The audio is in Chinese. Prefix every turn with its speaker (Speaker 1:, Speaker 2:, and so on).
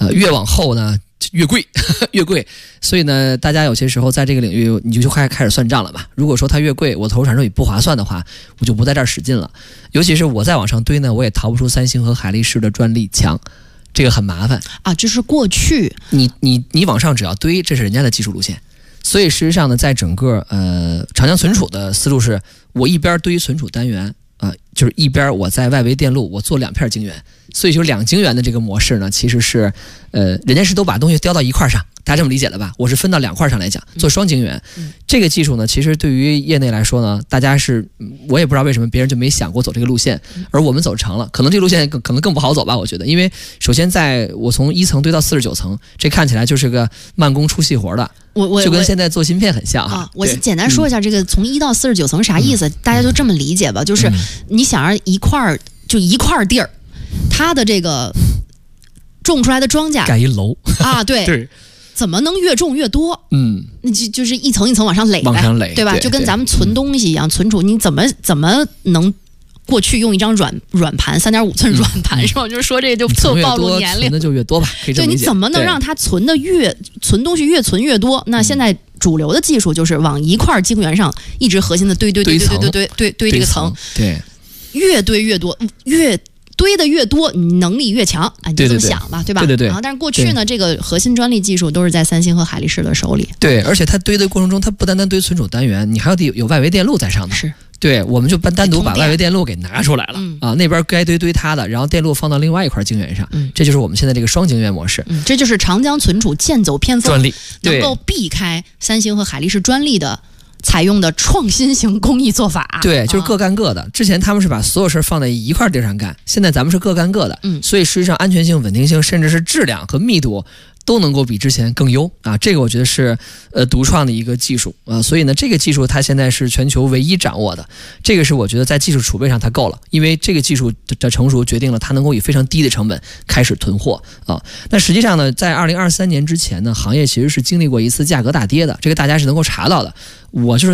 Speaker 1: 越往后呢越贵越贵，所以呢大家有些时候在这个领域你就开始算账了吧。如果说它越贵，我投入产出比不划算的话，我就不在这儿使劲了。尤其是我再往上堆呢，我也逃不出三星和海力士的专利强，这个很麻烦
Speaker 2: 啊。就是过去
Speaker 1: 你往上只要堆，这是人家的技术路线。所以事实上呢，在整个长江存储的思路是，我一边堆存储单元就是一边我在外围电路我做2片晶圆，所以就2晶圆的这个模式呢，其实是人家是都把东西雕到一块上，大家这么理解的吧？我是分到2块上来讲，做双晶圆。这个技术呢，其实对于业内来说呢，大家是我也不知道为什么别人就没想过走这个路线，而我们走成了。可能这个路线可能更不好走吧，我觉得，因为首先我从1层堆到49层，这看起来就是个慢工出细活的。就跟现在做芯片很像哈。
Speaker 2: 我简单说一下这个从1到49层啥意思，大家就这么理解吧。就是你想让一块地儿，它的这个种出来的庄稼
Speaker 1: 盖一楼
Speaker 2: 啊，对。
Speaker 1: 对，
Speaker 2: 怎么能越种越多？那就是一层一层往上垒呗，
Speaker 1: 往上垒，
Speaker 2: 对吧？就跟咱们存东西一样，存储你怎么能过去用一张软盘3.5寸软盘是吧？就是说这个就特暴露年龄，
Speaker 1: 存的就越多吧，可以这么理解。
Speaker 2: 对，你怎么能让它存东西越存越多？那现在主流的技术就是往一块晶圆上一直核心的堆这个层，
Speaker 1: 对，
Speaker 2: 越堆越多，越堆的越多，你能力越强，你就这么想吧，对吧？
Speaker 1: 对。
Speaker 2: 但是过去呢，这个核心专利技术都是在三星和海力士的手里。
Speaker 1: 对，而且它堆的过程中，它不单单堆存储单元，你还得有外围电路在上面。
Speaker 2: 是。
Speaker 1: 对，我们就单独把外围电路给拿出来了那边该堆它的，然后电路放到另外一块晶圆上，这就是我们现在这个双晶圆模式。
Speaker 2: 这就是长江存储剑走偏锋
Speaker 1: 专利，
Speaker 2: 能够避开三星和海力士专利的采用的创新型工艺做法。
Speaker 1: 对，就是各干各的。之前他们是把所有事放在一块地上干，现在咱们是各干各的。所以实际上安全性、稳定性，甚至是质量和密度都能够比之前更优啊！这个我觉得是独创的一个技术啊，所以呢，这个技术它现在是全球唯一掌握的，这个是我觉得在技术储备上它够了，因为这个技术的成熟决定了它能够以非常低的成本开始囤货啊。那实际上呢，在2023年之前呢，行业其实是经历过一次价格大跌的，这个大家是能够查到的。我就是